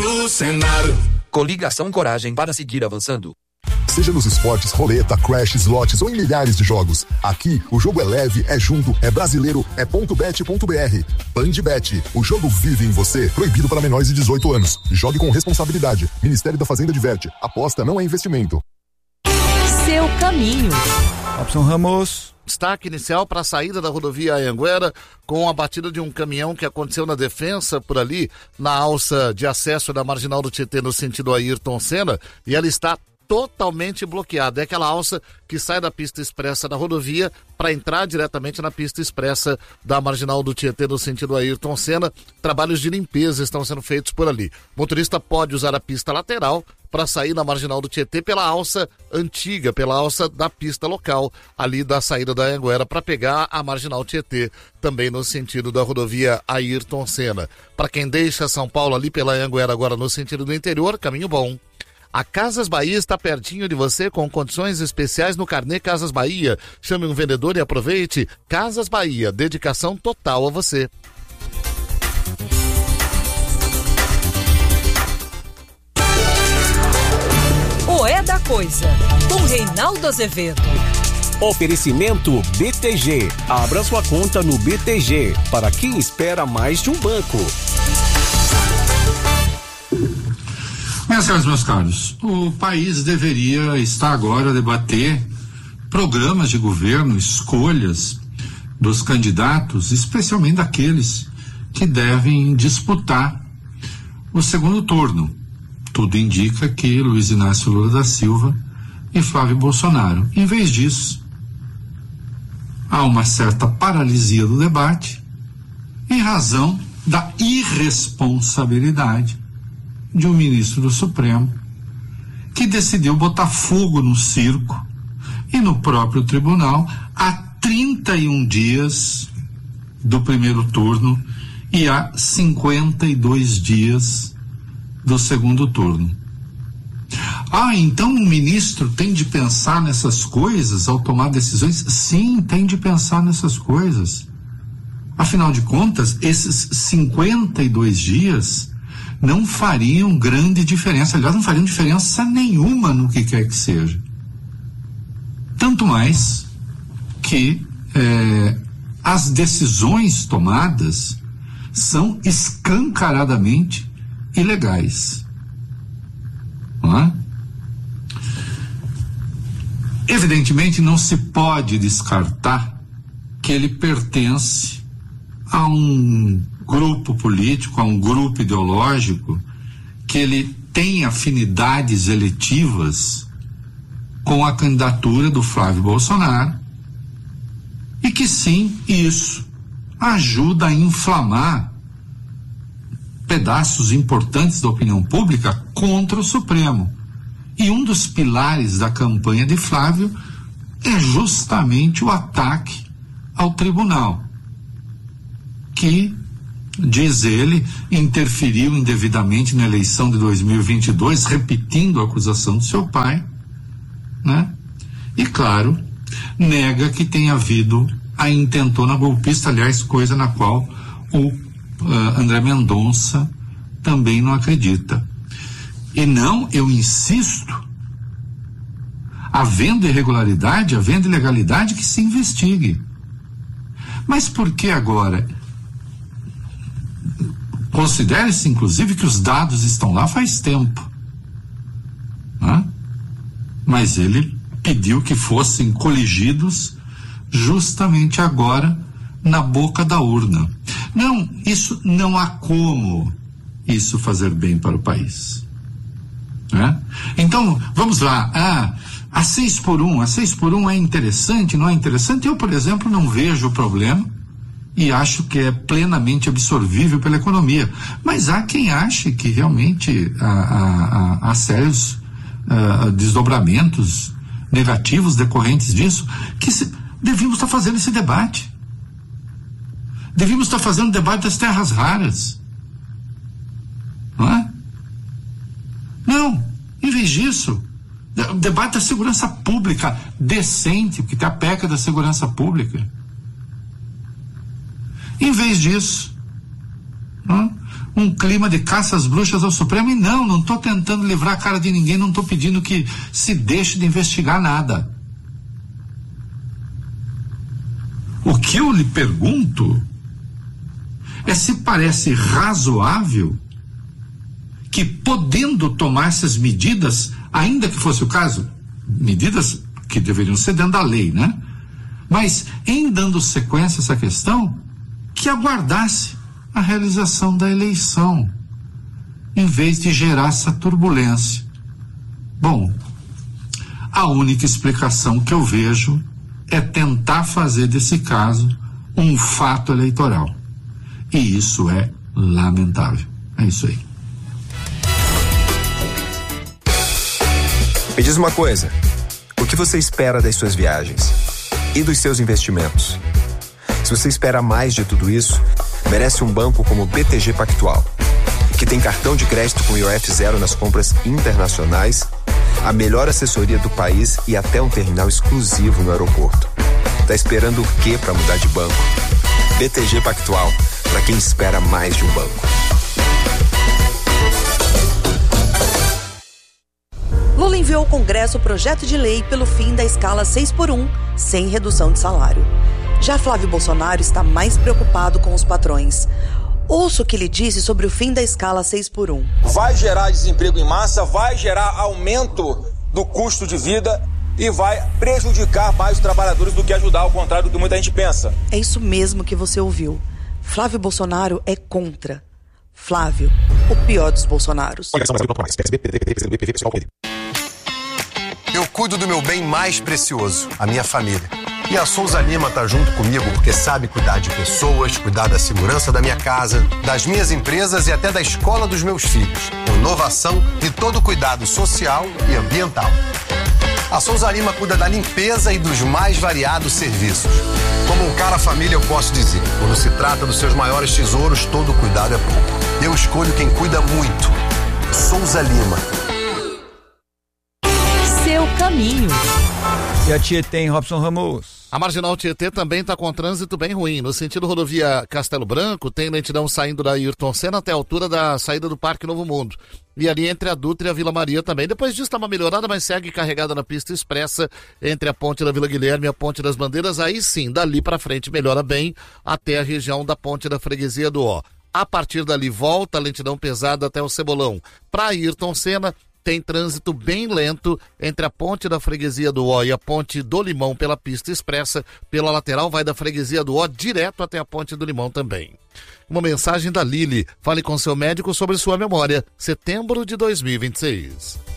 no Senado. Coligação Coragem para seguir avançando. Seja nos esportes, roleta, crash, slots ou em milhares de jogos. Aqui, o jogo é leve, é junto, é brasileiro, é .bet.br. Bandbet, o jogo vive em você. Proibido para menores de 18 anos. Jogue com responsabilidade. Ministério da Fazenda diverte. Aposta não é investimento. Seu caminho. Robson Ramos. Destaque inicial para a saída da rodovia Anhanguera com a batida de um caminhão que aconteceu na Defensa, por ali, na alça de acesso da Marginal do Tietê no sentido Ayrton Senna, e ela está totalmente bloqueada. É aquela alça que sai da pista expressa da rodovia para entrar diretamente na pista expressa da Marginal do Tietê no sentido Ayrton Senna. Trabalhos de limpeza estão sendo feitos por ali. O motorista pode usar a pista lateral para sair na Marginal do Tietê pela alça antiga, pela alça da pista local, ali da saída da Anhanguera, para pegar a Marginal Tietê, também no sentido da rodovia Ayrton Senna. Para quem deixa São Paulo ali pela Anhanguera agora no sentido do interior, caminho bom. A Casas Bahia está pertinho de você com condições especiais no carnê Casas Bahia. Chame um vendedor e aproveite. Casas Bahia, dedicação total a você. O É da Coisa, com Reinaldo Azevedo. Oferecimento BTG. Abra sua conta no BTG, para quem espera mais de um banco. Minhas senhoras e meus caros, o país deveria estar agora a debater programas de governo, escolhas dos candidatos, especialmente daqueles que devem disputar o segundo turno. Tudo indica que Luiz Inácio Lula da Silva e Flávio Bolsonaro. Em vez disso, há uma certa paralisia do debate em razão da irresponsabilidade de um ministro do Supremo que decidiu botar fogo no circo e no próprio tribunal há 31 dias do primeiro turno e há 52 dias do segundo turno. Então o ministro tem de pensar nessas coisas ao tomar decisões? Sim, tem de pensar nessas coisas. Afinal de contas, esses 52 dias não fariam grande diferença, aliás, não fariam diferença nenhuma no que quer que seja. Tanto mais que as decisões tomadas são escancaradamente ilegais. Não é? Evidentemente, não se pode descartar que ele pertence a um grupo político, a um grupo ideológico, que ele tem afinidades eletivas com a candidatura do Flávio Bolsonaro e que sim, isso ajuda a inflamar pedaços importantes da opinião pública contra o Supremo. E um dos pilares da campanha de Flávio é justamente o ataque ao tribunal, que, diz ele, interferiu indevidamente na eleição de 2022, repetindo a acusação do seu pai, né? E, claro, nega que tenha havido a intentona golpista, aliás, coisa na qual o André Mendonça também não acredita. E não, eu insisto, havendo irregularidade, havendo ilegalidade, que se investigue. Mas por que agora? Considere-se, inclusive, que os dados estão lá faz tempo. Né? Mas ele pediu que fossem coligidos justamente agora na boca da urna. Não, isso não há como isso fazer bem para o país. Né? Então, vamos lá. A 6x1 é interessante, não é interessante? Eu, por exemplo, não vejo o problema e acho que é plenamente absorvível pela economia. Mas há quem ache que realmente há sérios desdobramentos negativos decorrentes disso, que devíamos estar fazendo esse debate. Devíamos estar fazendo o debate das terras raras. Não é? Não, em vez disso, o debate da segurança pública decente, porque tem a PEC da segurança pública. Em vez disso, um clima de caça às bruxas ao Supremo. E não estou tentando livrar a cara de ninguém, não estou pedindo que se deixe de investigar nada. O que eu lhe pergunto é se parece razoável que, podendo tomar essas medidas, ainda que fosse o caso, medidas que deveriam ser dentro da lei, né? Mas, em dando sequência a essa questão, que aguardasse a realização da eleição, em vez de gerar essa turbulência. Bom, a única explicação que eu vejo é tentar fazer desse caso um fato eleitoral. E isso é lamentável. É isso aí. Me diz uma coisa, o que você espera das suas viagens e dos seus investimentos? Se você espera mais de tudo isso, merece um banco como o BTG Pactual, que tem cartão de crédito com IOF zero nas compras internacionais, a melhor assessoria do país e até um terminal exclusivo no aeroporto. Tá esperando o quê para mudar de banco? BTG Pactual, para quem espera mais de um banco. Lula enviou ao Congresso o projeto de lei pelo fim da escala 6x1, sem redução de salário. Já Flávio Bolsonaro está mais preocupado com os patrões. Ouça o que ele disse sobre o fim da escala 6x1. Vai gerar desemprego em massa, vai gerar aumento do custo de vida e vai prejudicar mais os trabalhadores do que ajudar, ao contrário do que muita gente pensa. É isso mesmo que você ouviu. Flávio Bolsonaro é contra. Flávio, o pior dos Bolsonaros. Eu cuido do meu bem mais precioso, a minha família. E a Souza Lima tá junto comigo porque sabe cuidar de pessoas, cuidar da segurança da minha casa, das minhas empresas e até da escola dos meus filhos. Com inovação e todo cuidado social e ambiental. A Souza Lima cuida da limpeza e dos mais variados serviços. Como um cara família, eu posso dizer, quando se trata dos seus maiores tesouros, todo cuidado é pouco. Eu escolho quem cuida muito. Souza Lima. Seu caminho. E a Tietê, em Robson Ramos. A Marginal Tietê também está com trânsito bem ruim. No sentido rodovia Castelo Branco, tem lentidão saindo da Ayrton Senna até a altura da saída do Parque Novo Mundo. E ali entre a Dutra e a Vila Maria também. Depois disso está uma melhorada, mas segue carregada na pista expressa entre a ponte da Vila Guilherme e a ponte das Bandeiras. Aí sim, dali para frente melhora bem até a região da ponte da Freguesia do Ó. A partir dali volta a lentidão pesada até o Cebolão. Para Ayrton Senna, tem trânsito bem lento entre a ponte da Freguesia do Ó e a ponte do Limão pela pista expressa. Pela lateral vai da Freguesia do Ó direto até a ponte do Limão também. Uma mensagem da Lili. Fale com seu médico sobre sua memória. Setembro de 2026.